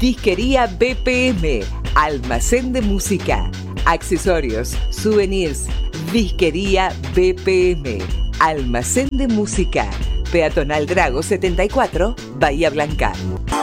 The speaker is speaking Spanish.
Disquería BPM, almacén de música, accesorios, souvenirs. Disquería BPM, almacén de música, Peatonal Drago 74, Bahía Blanca.